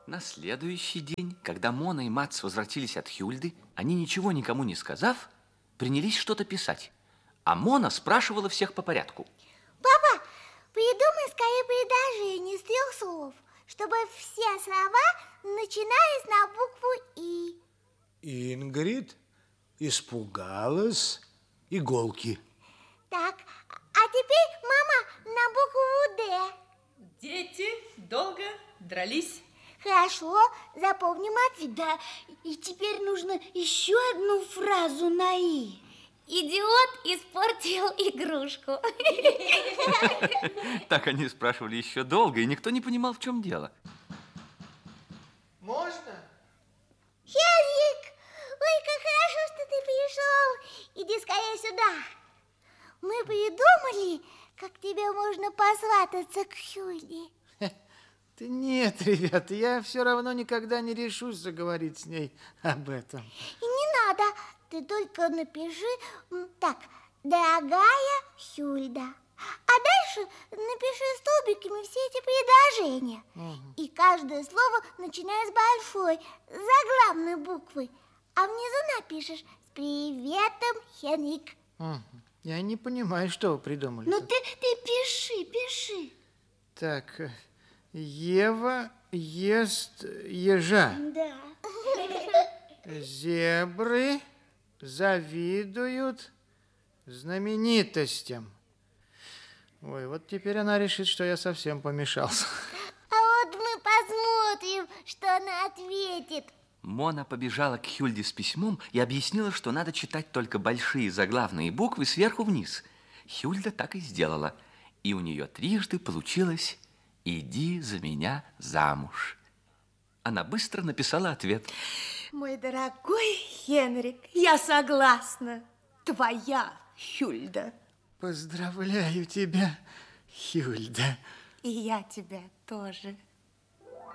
На следующий день, когда Мона и Мац возвратились от Хюльды, они, ничего никому не сказав, принялись что-то писать. А Мона спрашивала всех по порядку. Папа, придумай скорее предложение из 3 слов, чтобы все слова начинались на букву «И». Ингрид испугалась иголки. Так, а теперь, мама, на букву «Д». Дети долго дрались. Хорошо, запомним ответ. Да, и теперь нужно еще одну фразу на «И». Идиот испортил игрушку. Так они спрашивали еще долго, и никто не понимал, в чем дело. Можно? Хенрик, ой, как хорошо, что ты пришел. Иди скорее сюда. Мы придумали, как тебе можно посвататься к Хюльде. Да нет, ребята, я все равно никогда не решусь заговорить с ней об этом. И не надо, ты только напиши так: дорогая Хюльда. А дальше напиши столбиками все эти предложения. И каждое слово начиная с большой, заглавной буквы. А внизу напишешь: с приветом, Хенрик. Я не понимаю, что вы придумали. Ну ты пиши. Так, Ева ест ежа. Да. Зебры завидуют знаменитостям. Ой, вот теперь она решит, что я совсем помешался. А вот мы посмотрим, что она ответит. Мона побежала к Хюльде с письмом и объяснила, что надо читать только большие заглавные буквы сверху вниз. Хюльда так и сделала, и у нее трижды получилось «Иди за меня замуж». Она быстро написала ответ. Мой дорогой Хенрик, я согласна. Твоя Хюльда. Поздравляю тебя, Хюльда. И я тебя тоже.